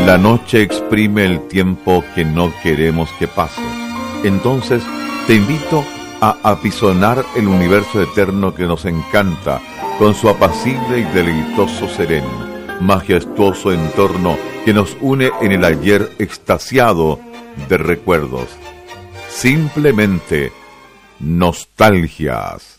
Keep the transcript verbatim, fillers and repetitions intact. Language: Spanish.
La noche exprime el tiempo que no queremos que pase. Entonces te invito a apisonar el universo eterno que nos encanta con su apacible y deleitoso sereno, majestuoso entorno que nos une en el ayer extasiado de recuerdos. Simplemente nostalgias.